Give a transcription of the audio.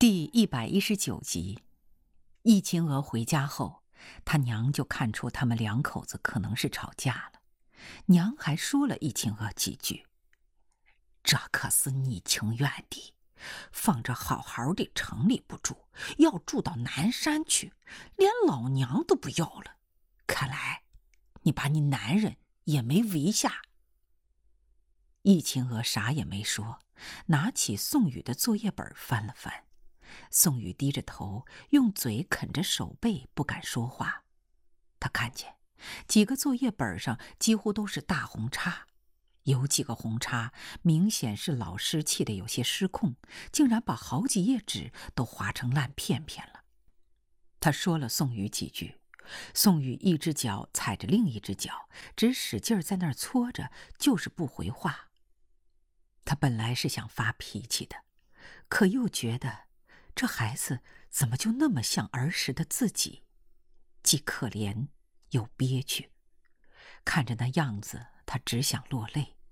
第119集，易秦娥回家后，他娘就看出他们两口子可能是吵架了。娘还说了易秦娥几句：“这可是你情愿的，放着好好的城里不住，要住到南山去，连老娘都不要了。看来你把你男人也没围下。”易秦娥啥也没说，拿起宋宇的作业本翻了翻。宋宇低着头，用嘴啃着手背，不敢说话。他看见几个作业本上几乎都是大红叉，有几个红叉明显是老师气得有些失控，竟然把好几页纸都划成烂片片了。他说了宋宇几句，宋宇一只脚踩着另一只脚，只使劲在那儿搓着，就是不回话。他本来是想发脾气的，可又觉得这孩子怎么就那么像儿时的自己，既可怜又憋屈。看着那样子，他只想落泪。